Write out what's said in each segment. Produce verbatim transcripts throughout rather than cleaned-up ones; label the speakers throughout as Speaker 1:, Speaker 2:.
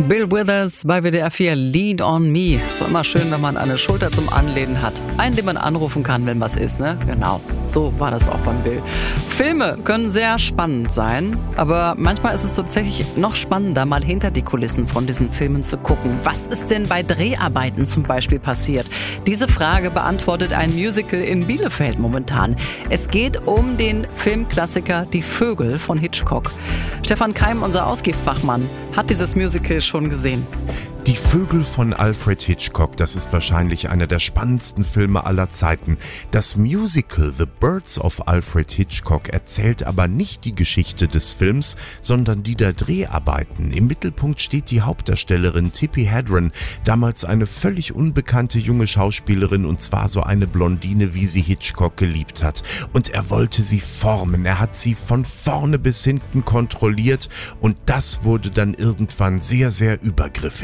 Speaker 1: Bill Withers bei W D R vier, Lean on Me. Ist doch immer schön, wenn man eine Schulter zum Anlehnen hat. Einen, den man anrufen kann, wenn was ist, ne? Genau, so war das auch beim Bill. Filme können sehr spannend sein, aber manchmal ist es tatsächlich noch spannender, mal hinter die Kulissen von diesen Filmen zu gucken. Was ist denn bei Dreharbeiten zum Beispiel passiert? Diese Frage beantwortet ein Musical in Bielefeld momentan. Es geht um den Filmklassiker Die Vögel von Hitchcock. Stefan Keim, unser Ausgehfachmann, hat dieses Musical schon gesehen.
Speaker 2: Die Vögel von Alfred Hitchcock, das ist wahrscheinlich einer der spannendsten Filme aller Zeiten. Das Musical The Birds of Alfred Hitchcock erzählt aber nicht die Geschichte des Films, sondern die der Dreharbeiten. Im Mittelpunkt steht die Hauptdarstellerin Tippi Hedren, damals eine völlig unbekannte junge Schauspielerin, und zwar so eine Blondine, wie sie Hitchcock geliebt hat. Und er wollte sie formen, er hat sie von vorne bis hinten kontrolliert, und das wurde dann irgendwann sehr, sehr übergriffig.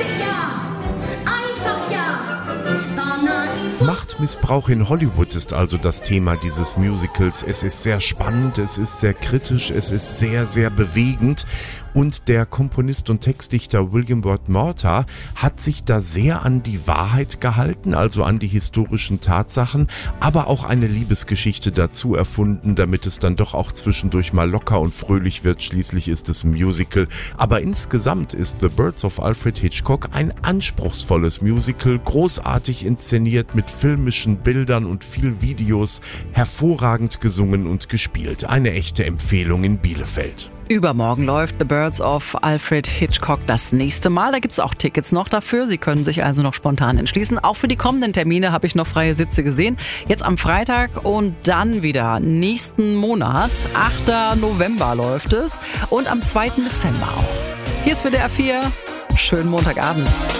Speaker 2: Machtmissbrauch in Hollywood ist also das Thema dieses Musicals. Es ist sehr spannend, es ist sehr kritisch, es ist sehr, sehr bewegend. Und der Komponist und Textdichter William Ward Mortar hat sich da sehr an die Wahrheit gehalten, also an die historischen Tatsachen, aber auch eine Liebesgeschichte dazu erfunden, damit es dann doch auch zwischendurch mal locker und fröhlich wird. Schließlich ist es ein Musical. Aber insgesamt ist The Birds of Alfred Hitchcock ein anspruchsvolles Musical, großartig inszeniert mit filmischen Bildern und viel Videos, hervorragend gesungen und gespielt. Eine echte Empfehlung in Bielefeld.
Speaker 1: Übermorgen läuft The Birds of Alfred Hitchcock das nächste Mal. Da gibt es auch Tickets noch dafür. Sie können sich also noch spontan entschließen. Auch für die kommenden Termine habe ich noch freie Sitze gesehen. Jetzt am Freitag und dann wieder nächsten Monat. achter November läuft es und am zweiten Dezember auch. Hier ist W D R vier. Schönen Montagabend.